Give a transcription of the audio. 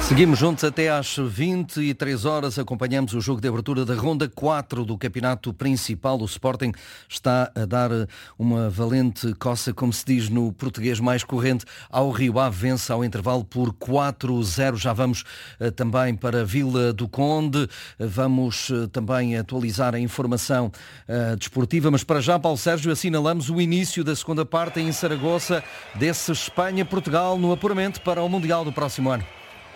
Seguimos juntos até às 23 horas, acompanhamos o jogo de abertura da Ronda 4 do Campeonato Principal. O Sporting está a dar uma valente coça, como se diz no português mais corrente, ao Rio Ave, vence ao intervalo por 4-0. Já vamos também para Vila do Conde, vamos também atualizar a informação desportiva, mas para já, Paulo Sérgio, assinalamos o início da segunda parte em Saragoça, desse Espanha-Portugal no apuramento para o Mundial do próximo ano.